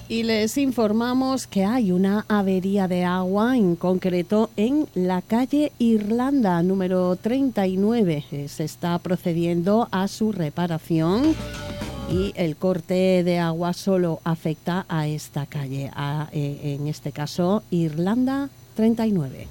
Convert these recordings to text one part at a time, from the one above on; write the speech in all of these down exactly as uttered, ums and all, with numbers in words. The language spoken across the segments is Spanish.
Y les informamos que hay una avería de agua, en concreto en la calle Irlanda número treinta y nueve. Se está procediendo a su reparación y el corte de agua solo afecta a esta calle, a, eh, en este caso Irlanda treinta y nueve.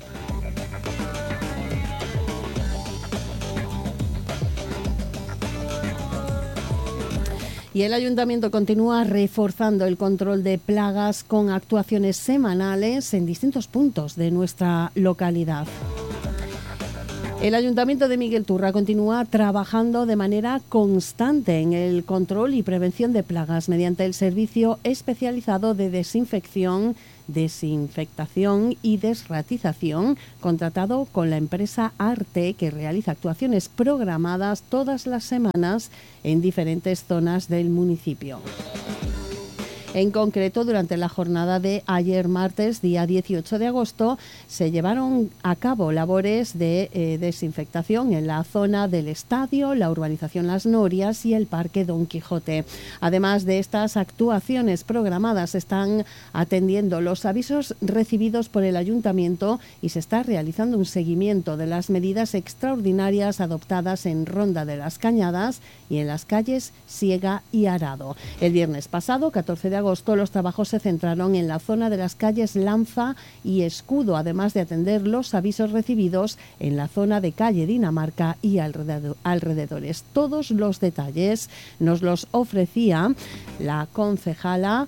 Y el Ayuntamiento continúa reforzando el control de plagas con actuaciones semanales en distintos puntos de nuestra localidad. El Ayuntamiento de Miguel Turra continúa trabajando de manera constante en el control y prevención de plagas mediante el servicio especializado de desinfección, desinfectación y desratización contratado con la empresa Arte, que realiza actuaciones programadas todas las semanas en diferentes zonas del municipio. En concreto, durante la jornada de ayer martes, día dieciocho de agosto, se llevaron a cabo labores de eh, desinfectación en la zona del estadio, la urbanización Las Norias y el Parque Don Quijote. Además de estas actuaciones programadas, están atendiendo los avisos recibidos por el Ayuntamiento y se está realizando un seguimiento de las medidas extraordinarias adoptadas en Ronda de las Cañadas y en las calles Siega y Arado. El viernes pasado, catorce de agosto, los trabajos se centraron en la zona de las calles Lanza y Escudo, además de atender los avisos recibidos en la zona de calle Dinamarca y alrededores. Todos los detalles nos los ofrecía la concejala,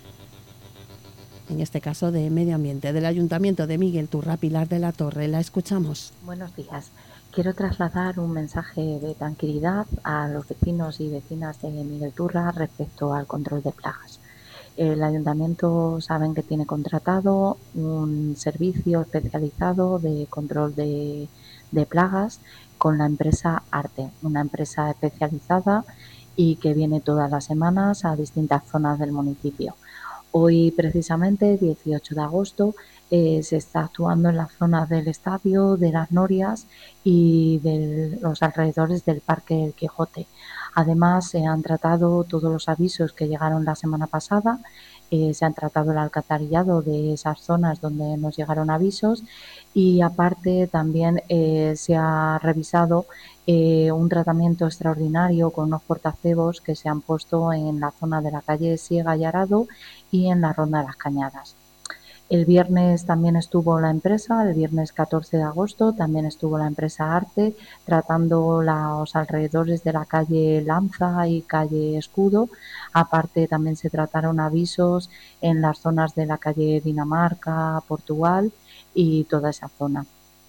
en este caso de Medio Ambiente, del Ayuntamiento de Miguel Turra, Pilar de la Torre. La escuchamos. Buenos días. Quiero trasladar un mensaje de tranquilidad a los vecinos y vecinas de Miguel Turra respecto al control de plagas. El Ayuntamiento saben que tiene contratado un servicio especializado de control de, de plagas con la empresa Arte, una empresa especializada y que viene todas las semanas a distintas zonas del municipio. Hoy, precisamente, dieciocho de agosto, eh, se está actuando en las zonas del estadio, de Las Norias y de los alrededores del Parque del Quijote. Además, se han tratado todos los avisos que llegaron la semana pasada, eh, se han tratado el alcantarillado de esas zonas donde nos llegaron avisos y, aparte, también eh, se ha revisado Eh, un tratamiento extraordinario con unos portacebos que se han puesto en la zona de la calle Siega y Arado y en la Ronda de las Cañadas. El viernes también estuvo la empresa, el viernes catorce de agosto también estuvo la empresa Arte tratando los alrededores de la calle Lanza y calle Escudo. Aparte, también se trataron avisos en las zonas de la calle Dinamarca, Portugal y toda esa zona.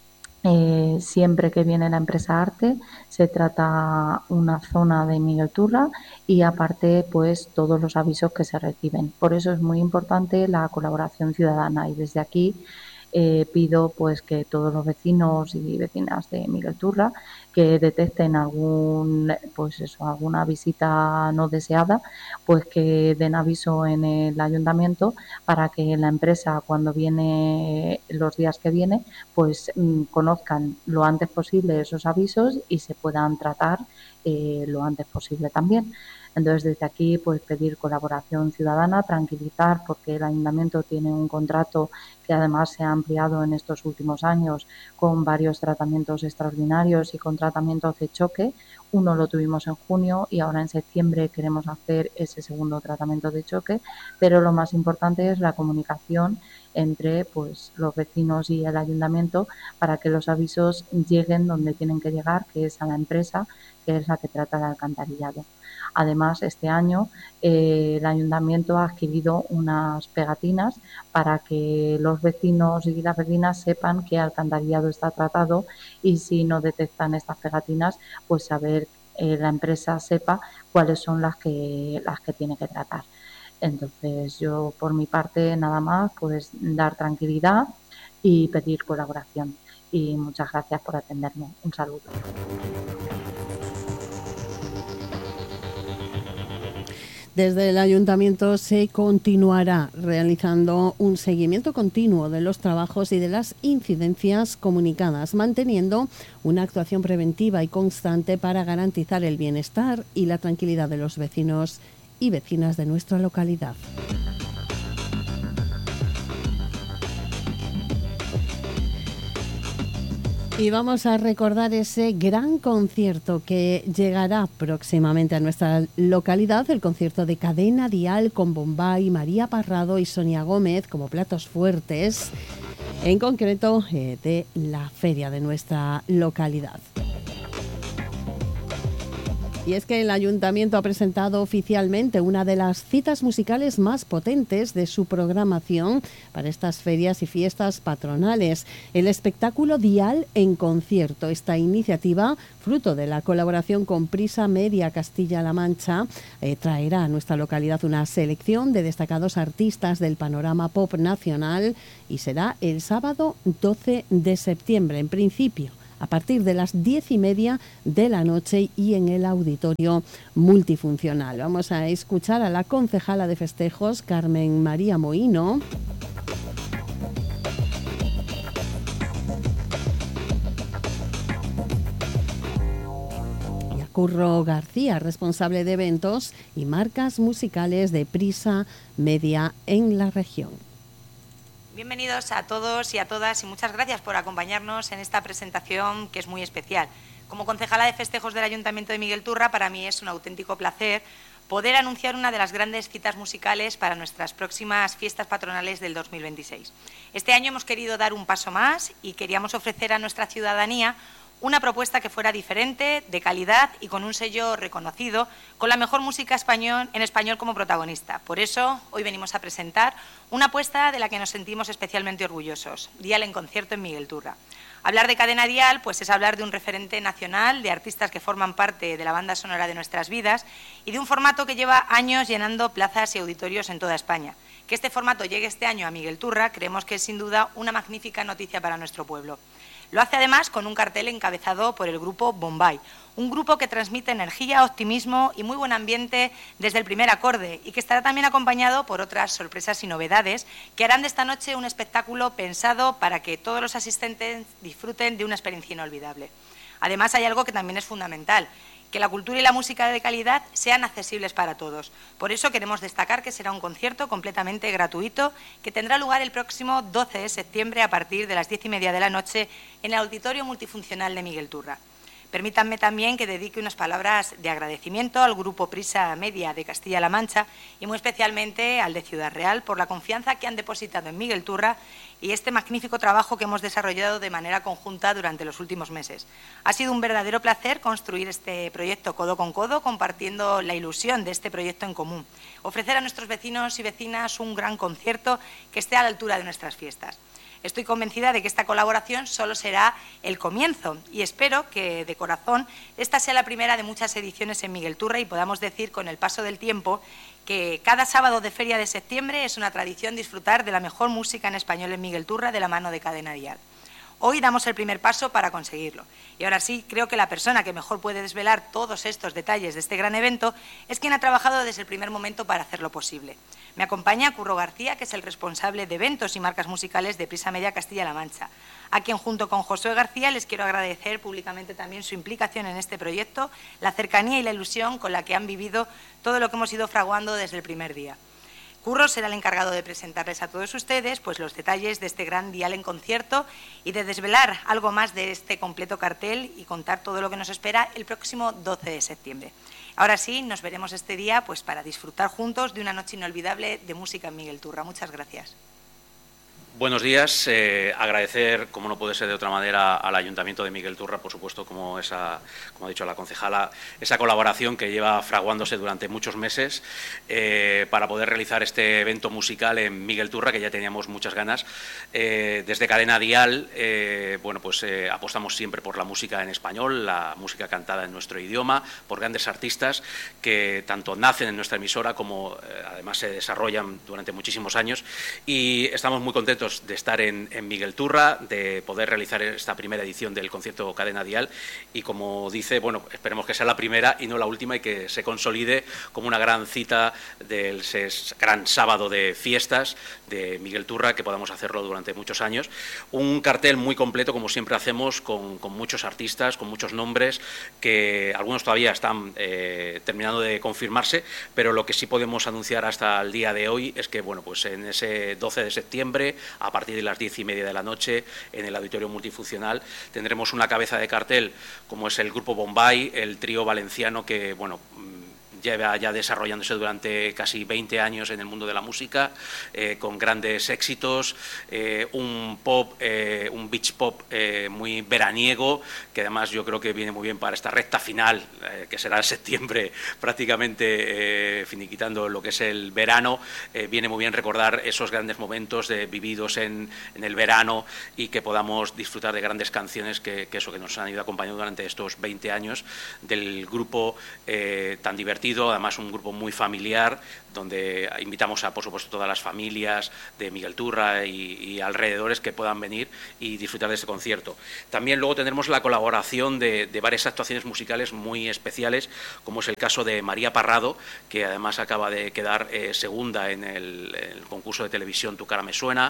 Eh, siempre que viene la empresa Arte se trata una zona de Miguel Turra y, aparte, pues todos los avisos que se reciben. Por eso es muy importante la colaboración ciudadana y desde aquí eh, pido pues que todos los vecinos y vecinas de Miguel Turra que detecten algún pues eso, alguna visita no deseada, pues que den aviso en el ayuntamiento para que la empresa, cuando viene los días que viene, pues mmm, conozcan lo antes posible esos avisos y se puedan tratar eh, lo antes posible también. Entonces, desde aquí, pues pedir colaboración ciudadana, tranquilizar, porque el Ayuntamiento tiene un contrato que además se ha ampliado en estos últimos años con varios tratamientos extraordinarios y con tratamientos de choque. Uno lo tuvimos en junio y ahora en septiembre queremos hacer ese segundo tratamiento de choque, pero lo más importante es la comunicación entre pues los vecinos y el Ayuntamiento para que los avisos lleguen donde tienen que llegar, que es a la empresa, que es la que trata el alcantarillado. Además, este año eh, el Ayuntamiento ha adquirido unas pegatinas para que los vecinos y las vecinas sepan que el alcantarillado está tratado y, si no detectan estas pegatinas, pues saber, eh, la empresa sepa cuáles son las que, las que tiene que tratar. Entonces, yo por mi parte nada más, pues dar tranquilidad y pedir colaboración. Y muchas gracias por atenderme. Un saludo. Desde el Ayuntamiento se continuará realizando un seguimiento continuo de los trabajos y de las incidencias comunicadas, manteniendo una actuación preventiva y constante para garantizar el bienestar y la tranquilidad de los vecinos y vecinas de nuestra localidad. Y vamos a recordar ese gran concierto que llegará próximamente a nuestra localidad, el concierto de Cadena Dial con Bombay, María Parrado y Sonia Gómez como platos fuertes, en concreto eh, de la feria de nuestra localidad. Y es que el Ayuntamiento ha presentado oficialmente una de las citas musicales más potentes de su programación para estas ferias y fiestas patronales, el espectáculo Dial en concierto. Esta iniciativa, fruto de la colaboración con Prisa Media Castilla-La Mancha, eh, traerá a nuestra localidad una selección de destacados artistas del panorama pop nacional y será el sábado doce de septiembre, en principio a partir de las diez y media de la noche y en el auditorio multifuncional. Vamos a escuchar a la concejala de festejos, Carmen María Mohino. Y a Curro García, responsable de eventos y marcas musicales de Prisa Media en la región. Bienvenidos a todos y a todas y muchas gracias por acompañarnos en esta presentación que es muy especial. Como concejala de festejos del Ayuntamiento de Miguel Turra, para mí es un auténtico placer poder anunciar una de las grandes citas musicales para nuestras próximas fiestas patronales del dos mil veintiséis. Este año hemos querido dar un paso más y queríamos ofrecer a nuestra ciudadanía una propuesta que fuera diferente, de calidad y con un sello reconocido, con la mejor música español, en español como protagonista. Por eso, hoy venimos a presentar una apuesta de la que nos sentimos especialmente orgullosos, Dial en concierto en Miguel Turra. Hablar de Cadena Dial pues, es hablar de un referente nacional, de artistas que forman parte de la banda sonora de nuestras vidas y de un formato que lleva años llenando plazas y auditorios en toda España. Que este formato llegue este año a Miguel Turra creemos que es sin duda una magnífica noticia para nuestro pueblo. Lo hace además con un cartel encabezado por el grupo Bombay, un grupo que transmite energía, optimismo y muy buen ambiente desde el primer acorde y que estará también acompañado por otras sorpresas y novedades que harán de esta noche un espectáculo pensado para que todos los asistentes disfruten de una experiencia inolvidable. Además, hay algo que también es fundamental, que la cultura y la música de calidad sean accesibles para todos. Por eso queremos destacar que será un concierto completamente gratuito que tendrá lugar el próximo doce de septiembre a partir de las diez y media de la noche en el Auditorio Multifuncional de Miguel Turra. Permítanme también que dedique unas palabras de agradecimiento al Grupo Prisa Media de Castilla-La Mancha y muy especialmente al de Ciudad Real por la confianza que han depositado en Miguel Turra y este magnífico trabajo que hemos desarrollado de manera conjunta durante los últimos meses. Ha sido un verdadero placer construir este proyecto codo con codo, compartiendo la ilusión de este proyecto en común. Ofrecer a nuestros vecinos y vecinas un gran concierto que esté a la altura de nuestras fiestas. Estoy convencida de que esta colaboración solo será el comienzo y espero que, de corazón, esta sea la primera de muchas ediciones en Miguel Turra y podamos decir con el paso del tiempo que cada sábado de feria de septiembre es una tradición disfrutar de la mejor música en español en Miguel Turra de la mano de Cadena Dial. Hoy damos el primer paso para conseguirlo. Y ahora sí, creo que la persona que mejor puede desvelar todos estos detalles de este gran evento es quien ha trabajado desde el primer momento para hacerlo posible. Me acompaña Curro García, que es el responsable de eventos y marcas musicales de Prisa Media Castilla-La Mancha, a quien junto con Josué García les quiero agradecer públicamente también su implicación en este proyecto, la cercanía y la ilusión con la que han vivido todo lo que hemos ido fraguando desde el primer día. Curro será el encargado de presentarles a todos ustedes pues, los detalles de este gran Dial en concierto y de desvelar algo más de este completo cartel y contar todo lo que nos espera el próximo doce de septiembre. Ahora sí, nos veremos este día pues, para disfrutar juntos de una noche inolvidable de música en Miguel Turra. Muchas gracias. Buenos días. Eh, agradecer, como no puede ser de otra manera, al Ayuntamiento de Miguel Turra, por supuesto, como, esa, como ha dicho la concejala, esa colaboración que lleva fraguándose durante muchos meses eh, para poder realizar este evento musical en Miguel Turra, que ya teníamos muchas ganas. Eh, desde Cadena Dial, eh, bueno, pues eh, apostamos siempre por la música en español, la música cantada en nuestro idioma, por grandes artistas que tanto nacen en nuestra emisora como eh, además se desarrollan durante muchísimos años y estamos muy contentos de estar en, en Miguel Turra, de poder realizar esta primera edición del concierto Cadena Dial y, como dice, bueno, esperemos que sea la primera y no la última y que se consolide como una gran cita del gran sábado de fiestas de Miguel Turra, que podamos hacerlo durante muchos años. Un cartel muy completo, como siempre hacemos, con, con muchos artistas, con muchos nombres, que algunos todavía están eh, terminando de confirmarse, pero lo que sí podemos anunciar hasta el día de hoy es que, bueno, pues en ese doce de septiembre, a partir de las diez y media de la noche en el Auditorio Multifuncional. Tendremos una cabeza de cartel como es el Grupo Bombay, el trío valenciano que, bueno, lleva ya desarrollándose durante casi veinte años en el mundo de la música, eh, con grandes éxitos, eh, un pop, eh, un beach pop eh, muy veraniego, que además yo creo que viene muy bien para esta recta final, eh, que será en septiembre prácticamente, eh, finiquitando lo que es el verano. Eh, viene muy bien recordar esos grandes momentos de, vividos en, en el verano y que podamos disfrutar de grandes canciones que, que eso que nos han ido acompañando durante estos veinte años del grupo eh, tan divertido. Además un grupo muy familiar, donde invitamos a, por supuesto, todas las familias de Miguel Turra y, y alrededores que puedan venir y disfrutar de este concierto. También luego tendremos la colaboración de, de varias actuaciones musicales muy especiales, como es el caso de María Parrado, que además acaba de quedar eh, segunda en el, el concurso de televisión Tu cara me suena,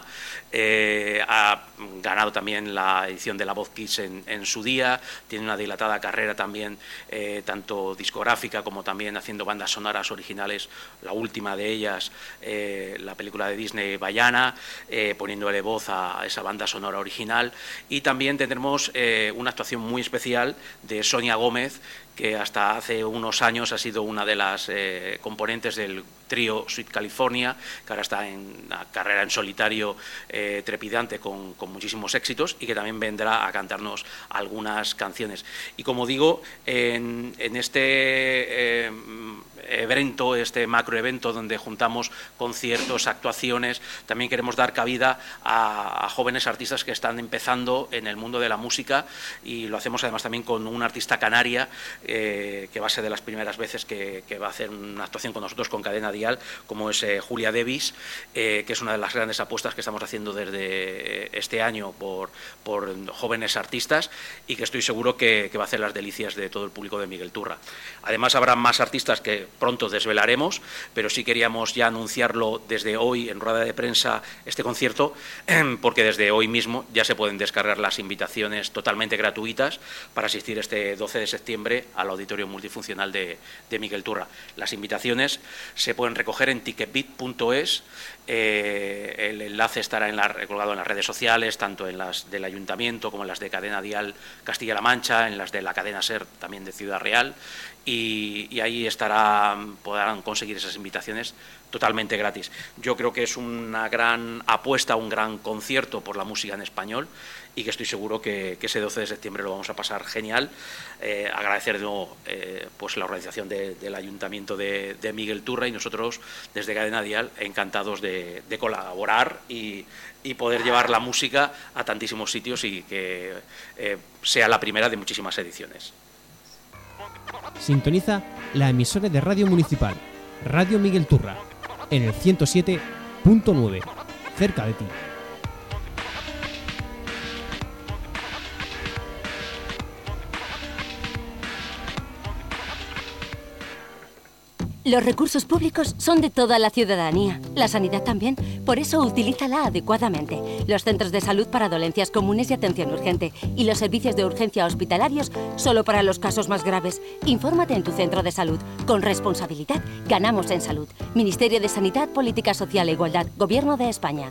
eh, ha ganado también la edición de La Voz Kids en, en su día, tiene una dilatada carrera también, eh, tanto discográfica como también haciendo bandas sonoras originales, la última de ellas, eh, la película de Disney Vaiana, eh, poniéndole voz a esa banda sonora original. Y también tendremos eh, una actuación muy especial de Sonia Gómez, que hasta hace unos años ha sido una de las eh, componentes del trío Sweet California, que ahora está en una carrera en solitario eh, trepidante con, con muchísimos éxitos y que también vendrá a cantarnos algunas canciones. Y como digo, en, en este eh, evento, este macroevento donde juntamos conciertos, actuaciones, también queremos dar cabida a, a jóvenes artistas que están empezando en el mundo de la música, y lo hacemos además también con una artista canaria, Eh, que va a ser de las primeras veces que, que va a hacer una actuación con nosotros con Cadena Dial, como es eh, Julia Davis, eh, que es una de las grandes apuestas que estamos haciendo desde este año por, por jóvenes artistas, y que estoy seguro que, que va a hacer las delicias de todo el público de Miguel Turra. Además habrá más artistas que pronto desvelaremos, pero sí queríamos ya anunciarlo desde hoy en rueda de prensa este concierto, porque desde hoy mismo ya se pueden descargar las invitaciones totalmente gratuitas para asistir este doce de septiembre al Auditorio Multifuncional de, de Miguel Turra. Las invitaciones se pueden recoger en ticketbit punto es, eh, el enlace estará en la, colgado en las redes sociales, tanto en las del Ayuntamiento como en las de Cadena Dial Castilla-La Mancha, en las de la cadena SER también de Ciudad Real, y, y ahí estará, podrán conseguir esas invitaciones totalmente gratis. Yo creo que es una gran apuesta, un gran concierto por la música en español, y que estoy seguro que, que ese doce de septiembre lo vamos a pasar genial. Eh, agradecer de nuevo eh, pues la organización de, del Ayuntamiento de, de Miguel Turra, y nosotros desde Cadena Dial encantados de, de colaborar y, y poder llevar la música a tantísimos sitios, y que eh, sea la primera de muchísimas ediciones. Sintoniza la emisora de Radio Municipal, Radio Miguel Turra, en el ciento siete punto nueve, cerca de ti. Los recursos públicos son de toda la ciudadanía. La sanidad también. Por eso, utilízala adecuadamente. Los centros de salud para dolencias comunes y atención urgente. Y los servicios de urgencia hospitalarios solo para los casos más graves. Infórmate en tu centro de salud. Con responsabilidad, ganamos en salud. Ministerio de Sanidad, Política Social e Igualdad. Gobierno de España.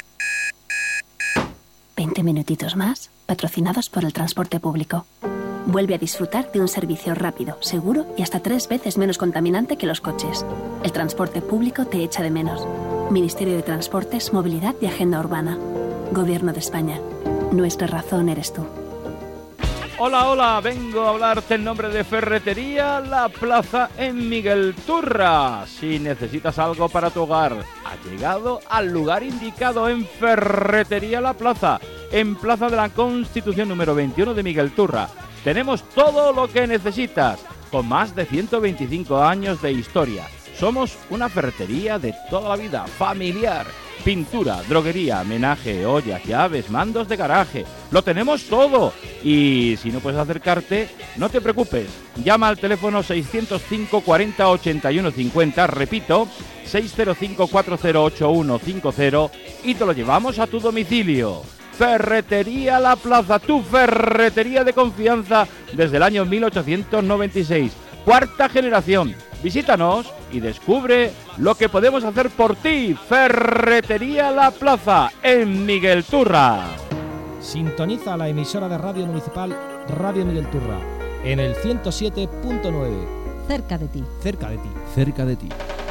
veinte minutitos más, patrocinados por el transporte público. Vuelve a disfrutar de un servicio rápido, seguro y hasta tres veces menos contaminante que los coches. El transporte público te echa de menos. Ministerio de Transportes, Movilidad y Agenda Urbana. Gobierno de España. Nuestra razón eres tú. Hola, hola, vengo a hablarte en nombre de Ferretería La Plaza en Miguel Turra. Si necesitas algo para tu hogar, has llegado al lugar indicado en Ferretería La Plaza, en Plaza de la Constitución número veintiuno de Miguel Turra. Tenemos todo lo que necesitas, con más de ciento veinticinco años de historia. Somos una ferretería de toda la vida, familiar. Pintura, droguería, menaje, ollas, llaves, mandos de garaje. Lo tenemos todo. Y si no puedes acercarte, no te preocupes. Llama al teléfono seiscientos cinco cuarenta ochenta y uno cincuenta, repito, seiscientos cinco cuarenta ocho uno cincuenta, y te lo llevamos a tu domicilio. Ferretería La Plaza, tu ferretería de confianza desde el año mil ochocientos noventa y seis. Cuarta generación. Visítanos y descubre lo que podemos hacer por ti. Ferretería La Plaza, en Miguel Turra. Sintoniza la emisora de radio municipal Radio Miguel Turra en el ciento siete punto nueve. Cerca de ti. Cerca de ti. Cerca de ti.